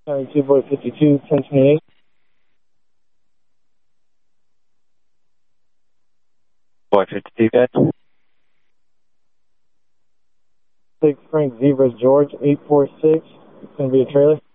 2 boy 52, 1028. Boy 52, good. 6 Frank Zebras George, 846. It's going to be a trailer.